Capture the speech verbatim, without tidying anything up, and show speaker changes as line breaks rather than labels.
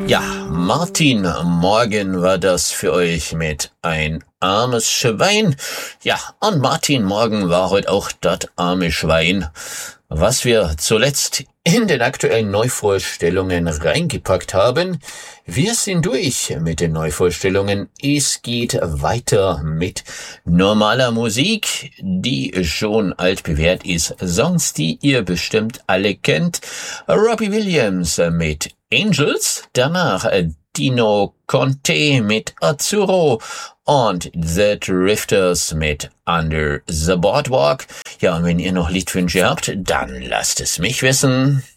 Ja, Martin Morgan war das für euch mit Ein armes Schwein. Ja, und Martin Morgan war heute auch das arme Schwein, was wir zuletzt in den aktuellen Neuvorstellungen reingepackt haben. Wir sind durch mit den Neuvorstellungen. Es geht weiter mit normaler Musik, die schon altbewährt ist. Songs, die ihr bestimmt alle kennt. Robbie Williams mit Angels, danach Dino Conte mit Azzurro und The Drifters mit Under the Boardwalk. Ja, und wenn ihr noch Liedwünsche habt, dann lasst es mich wissen.